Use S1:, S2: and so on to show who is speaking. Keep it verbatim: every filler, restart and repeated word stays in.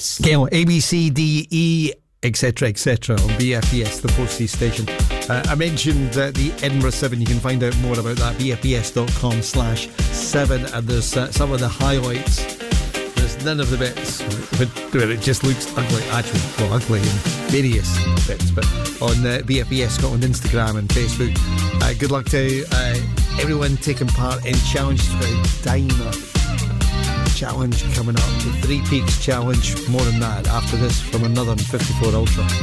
S1: Gail, A B C D E etc etc on B F B S, the Portuguese station. uh, I mentioned uh, the Edinburgh seven. You can find out more about that b f b s dot com slash seven, and there's uh, some of the highlights. There's none of the bits where it just looks ugly, actually, well, ugly in various bits, but on uh, B F B S Scotland Instagram and Facebook. Uh, good luck to uh, everyone taking part in Challenge Diner Challenge coming up, the Three Peaks Challenge. More than that after this from another fifty-four Ultra.